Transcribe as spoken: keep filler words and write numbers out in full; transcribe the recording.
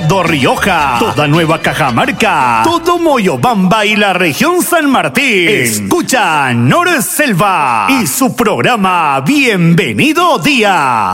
todo Rioja, toda Nueva Cajamarca, todo Moyobamba y la región San Martín. Escucha Nor Selva y su programa Bienvenido Día.